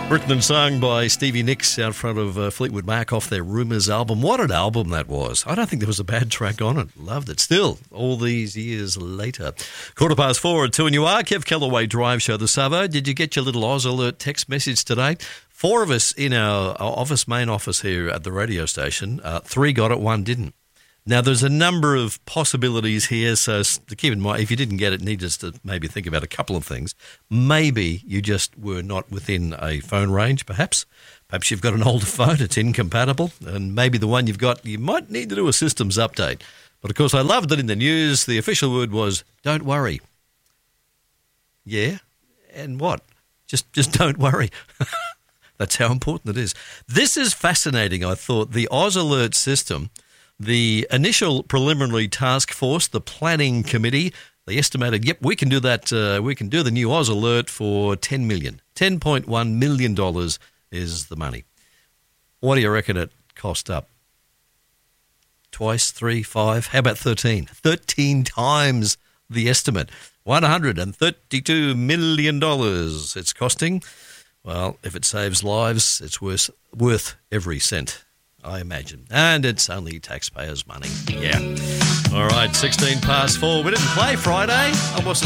Written and sung by Stevie Nicks out front of Fleetwood Mac off their Rumours album. What an album that was. I don't think there was a bad track on it. Loved it. Still, all these years later. 4:15 at 2 and you are Kev Kellaway Drive Show. The Savo, did you get your little Oz Alert text message today? 4 of us in our main office here at the radio station. 3 got it, 1 didn't. Now, there's a number of possibilities here, so to keep in mind, if you didn't get it, need us to maybe think about a couple of things. Maybe you just were not within a phone range, perhaps. Perhaps you've got an older phone, it's incompatible, and maybe the one you've got, you might need to do a systems update. But, of course, I loved that in the news, the official word was, don't worry. Yeah? And what? Just don't worry. That's how important it is. This is fascinating, I thought. The Oz Alert system... The initial preliminary task force, the planning committee, they estimated, yep, we can do that. We can do the new Oz Alert for $10 million. $10.1 million is the money. What do you reckon it cost up? Twice, 3, 5, how about 13? 13 times the estimate. $132 million it's costing. Well, if it saves lives, it's worth every cent, I imagine. And it's only taxpayers' money. Yeah. All right, 4:16. We didn't play Friday. I wasn't